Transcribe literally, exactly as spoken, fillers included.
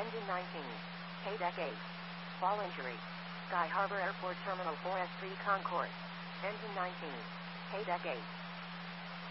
Engine nineteen. K-Deck eight. Fall injury. Sky Harbor Airport Terminal four S three Concourse. Engine nineteen. K-Deck eight.